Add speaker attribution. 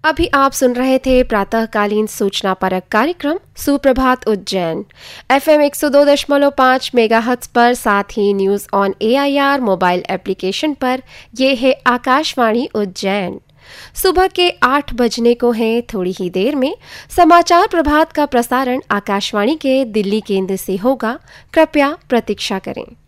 Speaker 1: अभी आप सुन रहे थे प्रातःकालीन सूचना परक कार्यक्रम सुप्रभात उज्जैन FM 102.5 मेगाहर्ट्ज पर, साथ ही news on AIR mobile application पर। ये है आकाशवाणी उज्जैन। सुबह के 8 बजने को है। थोड़ी ही देर में समाचार प्रभात का प्रसारण आकाशवाणी के दिल्ली केंद्र से होगा। कृपया प्रतीक्षा करें।